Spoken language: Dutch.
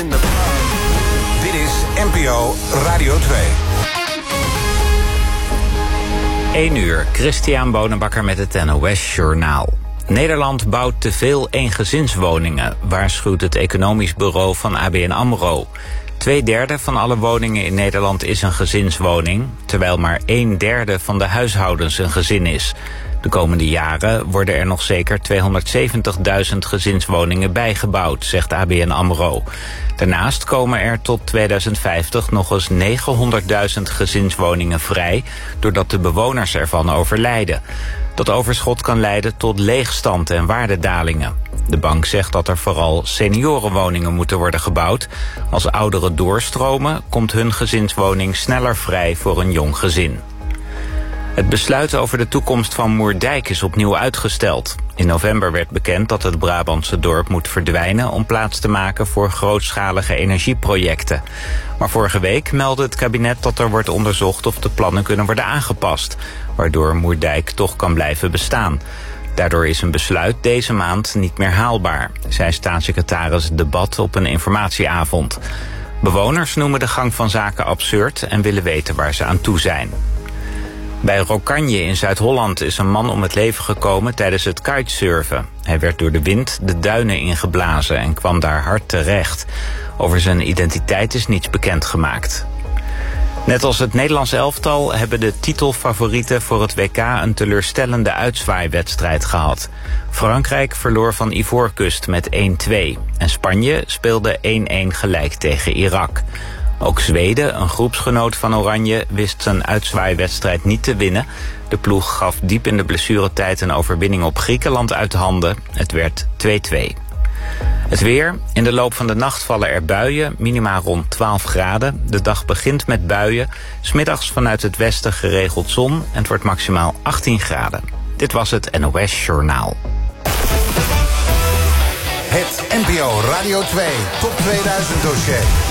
Dit is NPO Radio 2. 1 uur, Christian Bonenbakker met het NOS Journaal. Nederland bouwt te veel eengezinswoningen, waarschuwt het economisch bureau van ABN AMRO. 2/3 van alle woningen in Nederland is een gezinswoning, terwijl maar 1/3 van de huishoudens een gezin is. De komende jaren worden er nog zeker 270.000 gezinswoningen bijgebouwd, zegt ABN AMRO. Daarnaast komen er tot 2050 nog eens 900.000 gezinswoningen vrij, doordat de bewoners ervan overlijden. Dat overschot kan leiden tot leegstand en waardedalingen. De bank zegt dat er vooral seniorenwoningen moeten worden gebouwd. Als ouderen doorstromen, komt hun gezinswoning sneller vrij voor een jong gezin. Het besluit over de toekomst van Moerdijk is opnieuw uitgesteld. In november werd bekend dat het Brabantse dorp moet verdwijnen om plaats te maken voor grootschalige energieprojecten. Maar vorige week meldde het kabinet dat er wordt onderzocht of de plannen kunnen worden aangepast, waardoor Moerdijk toch kan blijven bestaan. Daardoor is een besluit deze maand niet meer haalbaar, zei staatssecretaris Debat op een informatieavond. Bewoners noemen de gang van zaken absurd en willen weten waar ze aan toe zijn. Bij Rokanje in Zuid-Holland is een man om het leven gekomen tijdens het kitesurfen. Hij werd door de wind de duinen ingeblazen en kwam daar hard terecht. Over zijn identiteit is niets bekendgemaakt. Net als het Nederlands elftal hebben de titelfavorieten voor het WK een teleurstellende uitzwaaiwedstrijd gehad. Frankrijk verloor van Ivoorkust met 1-2 en Spanje speelde 1-1 gelijk tegen Irak. Ook Zweden, een groepsgenoot van Oranje, wist zijn uitzwaaiwedstrijd niet te winnen. De ploeg gaf diep in de blessuretijd een overwinning op Griekenland uit handen. Het werd 2-2. Het weer. In de loop van de nacht vallen er buien, minima rond 12 graden. De dag begint met buien. 's Middags vanuit het westen geregeld zon en het wordt maximaal 18 graden. Dit was het NOS Journaal. Het NPO Radio 2 Top 2000 dossier.